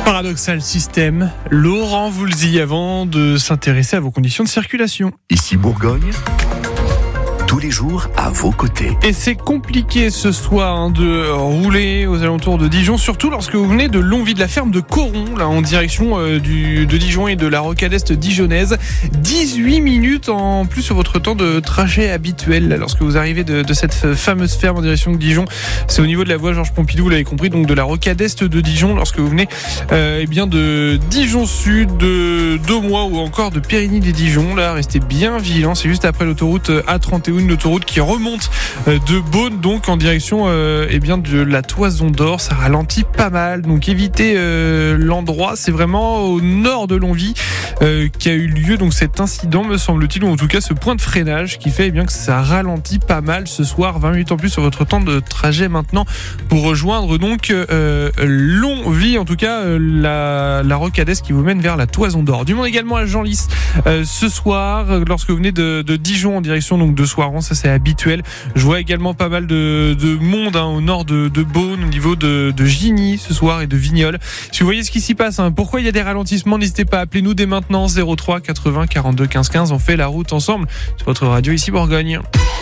Paradoxal System, Laurent Voulzy, avant de s'intéresser à vos conditions de circulation. Ici Bourgogne, tous les jours à vos côtés. Et c'est compliqué ce soir de rouler aux alentours de Dijon, surtout lorsque vous venez de Longwy, de la ferme de Coron, là en direction de Dijon et de la rocade est dijonnaise. 18 minutes en plus sur votre temps de trajet habituel là, lorsque vous arrivez de cette fameuse ferme en direction de Dijon. C'est au niveau de la voie Georges Pompidou, vous l'avez compris, donc de la rocade est de Dijon, lorsque vous venez de Dijon Sud, de Daumois ou encore de Périgny-les-Dijon. Là, restez bien vigilants, c'est juste après l'autoroute A31, une autoroute qui remonte de Beaune, donc en direction de la Toison d'Or. Ça ralentit pas mal, donc évitez l'endroit. C'est vraiment au nord de Longwy qu'a eu lieu donc cet incident, me semble-t-il, ou en tout cas ce point de freinage qui fait que ça ralentit pas mal ce soir. 20 minutes en plus sur votre temps de trajet maintenant pour rejoindre donc Longwy, en tout cas la rocade est qui vous mène vers la Toison d'Or. Du monde également à Genlis ce soir lorsque vous venez de Dijon en direction donc de Soiran. Ça c'est habituel. Je vois également pas mal de monde au nord de Beaune, au niveau de Gigny ce soir et de Vignoles. Si vous voyez ce qui s'y passe, pourquoi il y a des ralentissements, n'hésitez pas à appeler nous dès maintenant 03 80 42 15 15. On fait la route ensemble sur votre radio ici Bourgogne.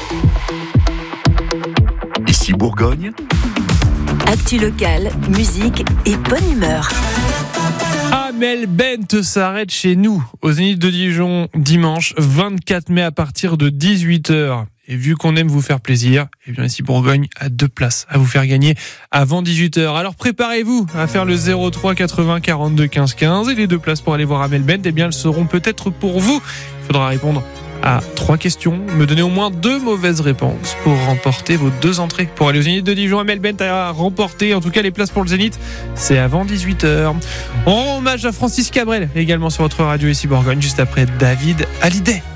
Ici Bourgogne. Actu locale, musique et bonne humeur. Amel Bent s'arrête chez nous au Zénith de Dijon dimanche 24 mai à partir de 18h. Et vu qu'on aime vous faire plaisir, ici Bourgogne a 2 places à vous faire gagner avant 18h. Alors préparez-vous à faire le 03 80 42 15 15 et les 2 places pour aller voir Amel Bent, elles seront peut-être pour vous. Il faudra répondre à 3 questions, me donner au moins 2 mauvaises réponses pour remporter vos 2 entrées pour aller au Zénith de Dijon. Amel Bent a remporté, en tout cas les places pour le Zénith, c'est avant 18h. En hommage à Francis Cabrel, également sur votre radio ici Bourgogne, juste après David Hallyday.